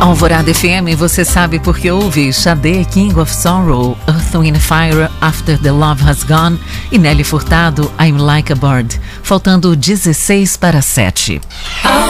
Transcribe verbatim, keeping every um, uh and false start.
Alvorada F M, você sabe porque ouve Sade, King of Sorrow, Earth, Wind and Fire, After the Love Has Gone e Nelly Furtado, I'm Like a Bird. Faltando dezesseis para sete.